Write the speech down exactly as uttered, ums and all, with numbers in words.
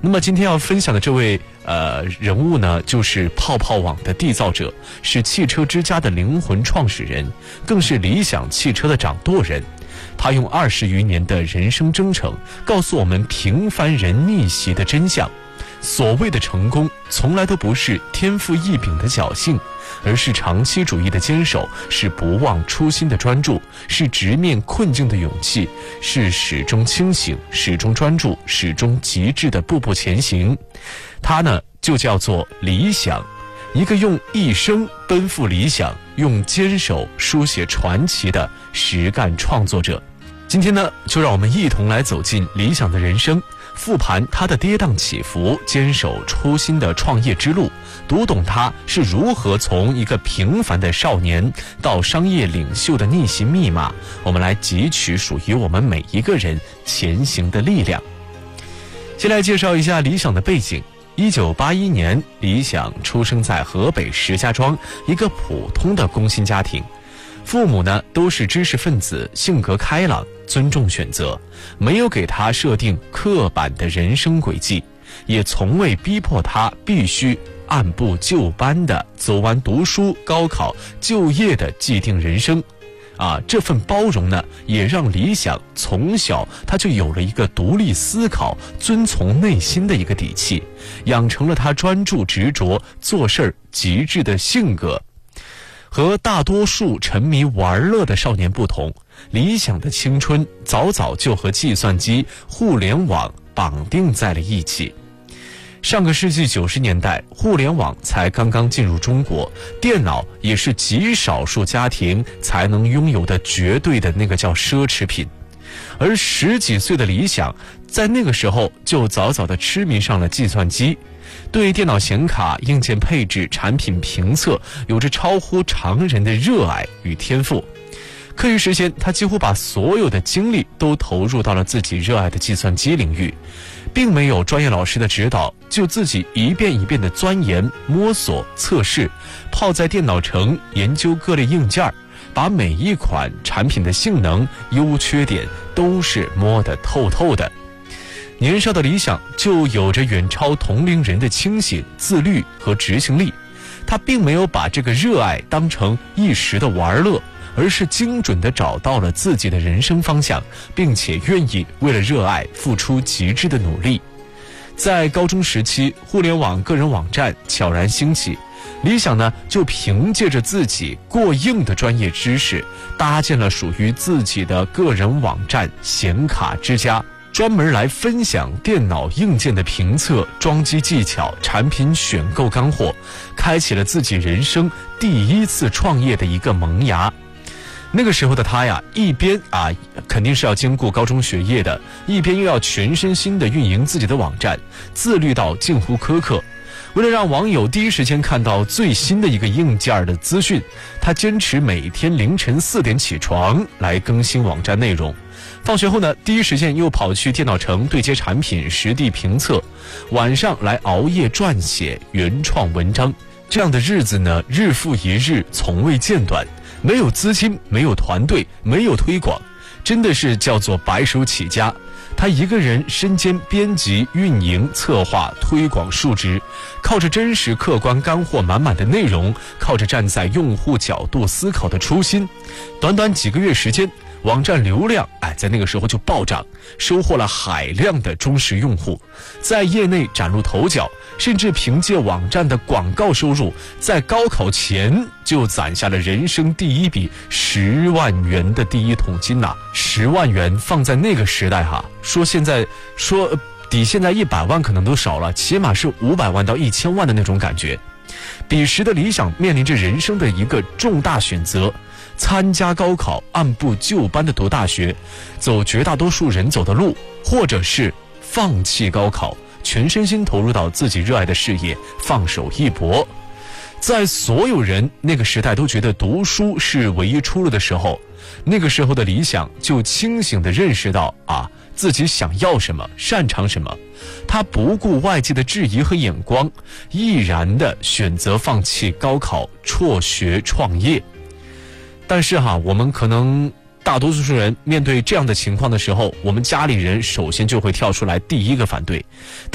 那么今天要分享的这位呃人物呢，就是泡泡网的缔造者，是汽车之家的灵魂创始人，更是理想汽车的掌舵人。他用二十余年的人生征程，告诉我们平凡人逆袭的真相。所谓的成功，从来都不是天赋异禀的侥幸，而是长期主义的坚守，是不忘初心的专注，是直面困境的勇气，是始终清醒、始终专注、始终极致的步步前行。他呢，就叫做理想，一个用一生奔赴理想，用坚守书写传奇的实干创作者。今天呢，就让我们一同来走进理想的人生，复盘他的跌宕起伏，坚守初心的创业之路，读懂他是如何从一个平凡的少年到商业领袖的逆袭密码。我们来汲取属于我们每一个人前行的力量。先来介绍一下理想的背景。一九八一年，理想出生在河北石家庄一个普通的工薪家庭。父母呢都是知识分子，性格开朗，尊重选择，没有给他设定刻板的人生轨迹，也从未逼迫他必须按部就班地走完读书、高考、就业的既定人生。啊，这份包容呢，也让理想从小他就有了一个独立思考、遵从内心的一个底气，养成了他专注执着、做事儿极致的性格。和大多数沉迷玩乐的少年不同，理想的青春早早就和计算机、互联网绑定在了一起。上个世纪九十年代，互联网才刚刚进入中国，电脑也是极少数家庭才能拥有的绝对的那个叫奢侈品。而十几岁的理想，在那个时候就早早地痴迷上了计算机，对电脑显卡、硬件配置、产品评测有着超乎常人的热爱与天赋。课余时间，他几乎把所有的精力都投入到了自己热爱的计算机领域，并没有专业老师的指导，就自己一遍一遍的钻研、摸索、测试，泡在电脑城研究各类硬件，把每一款产品的性能、优缺点都是摸得透透的。年少的理想就有着远超同龄人的清醒、自律和执行力。他并没有把这个热爱当成一时的玩乐，而是精准地找到了自己的人生方向，并且愿意为了热爱付出极致的努力。在高中时期，互联网个人网站悄然兴起，理想呢就凭借着自己过硬的专业知识，搭建了属于自己的个人网站显卡之家，专门来分享电脑硬件的评测、装机技巧、产品选购干货，开启了自己人生第一次创业的一个萌芽。那个时候的他呀，一边啊肯定是要兼顾高中学业的，一边又要全身心的运营自己的网站，自律到近乎苛刻。为了让网友第一时间看到最新的一个硬件的资讯，他坚持每天凌晨四点起床来更新网站内容。放学后呢，第一时间又跑去电脑城对接产品实地评测，晚上来熬夜撰写原创文章。这样的日子呢，日复一日，从未间断。没有资金，没有团队，没有推广，真的是叫做白手起家。他一个人身兼编辑、运营、策划、推广数职，靠着真实客观、干货满满的内容，靠着站在用户角度思考的初心，短短几个月时间，网站流量哎，在那个时候就暴涨，收获了海量的忠实用户，在业内崭露头角，甚至凭借网站的广告收入，在高考前就攒下了人生第一笔十万元的第一桶金呐、啊！十万元放在那个时代哈，说现在说抵现在一百万可能都少了，起码是五百万到一千万的那种感觉。彼时的理想面临着人生的一个重大选择。参加高考，按部就班的读大学，走绝大多数人走的路，或者是放弃高考，全身心投入到自己热爱的事业，放手一搏。在所有人那个时代都觉得读书是唯一出路的时候，那个时候的理想就清醒地认识到啊，自己想要什么，擅长什么。他不顾外界的质疑和眼光，毅然地选择放弃高考，辍学创业。但是哈，我们可能大多数人面对这样的情况的时候，我们家里人首先就会跳出来第一个反对。